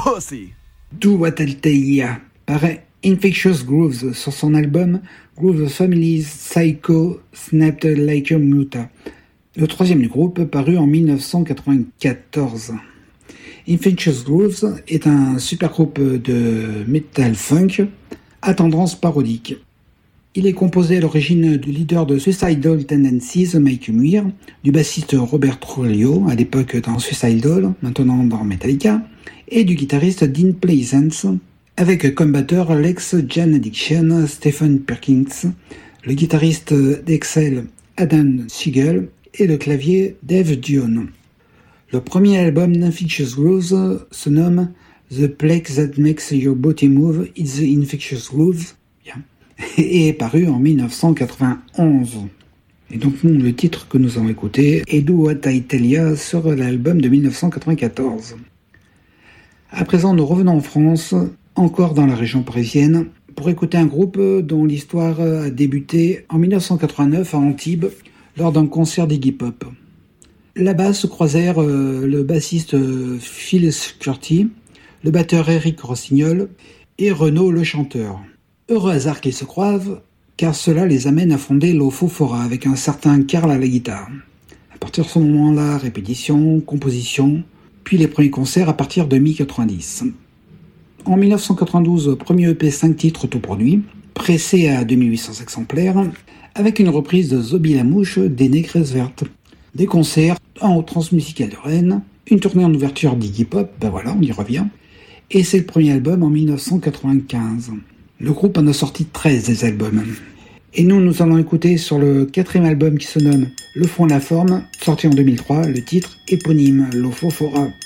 pussy. Do What I Tell Ya par Infectious Grooves sur son album Groove Family's Psycho Snapped Like a Muta, le troisième du groupe paru en 1994. Infectious Grooves est un super groupe de metal funk à tendance parodique. Il est composé à l'origine du leader de Suicidal Tendencies, Mike Muir, du bassiste Robert Trujillo, à l'époque dans Suicidal, maintenant dans Metallica, et du guitariste Dean Pleasance, avec comme batteur l'ex-Jan Addiction Stephen Perkins, le guitariste d'Excel Adam Siegel et le clavier Dave Dion. Le premier album d'Infectious Grooves se nomme The Plague That Makes Your Body Move, It's the Infectious Grooves, et est paru en 1991. Et donc le titre que nous avons écouté est Do What I Tell Ya sur l'album de 1994. À présent, nous revenons en France, encore dans la région parisienne, pour écouter un groupe dont l'histoire a débuté en 1989 à Antibes lors d'un concert d'Iggy Pop. Là-bas se croisèrent le bassiste Phil Curti, le batteur Eric Rossignol et Renaud le chanteur. Heureux hasard qu'ils se croisent, car cela les amène à fonder l'Ofofora avec un certain Karl à la guitare. À partir de ce moment-là, répétition, composition, puis les premiers concerts à partir de mi-90. En 1992, premier EP 5 titres tout produit, pressé à 2800 exemplaires, avec une reprise de Zobi la Mouche des Négresses Vertes. Des concerts en Transmusicale de Rennes, une tournée en ouverture d'Iggy Pop, ben voilà, on y revient, et c'est le premier album en 1995. Le groupe en a sorti 13 des albums. Et nous allons écouter sur le quatrième album qui se nomme Le Fond et la Forme, sorti en 2003, le titre éponyme, l'Ofofora.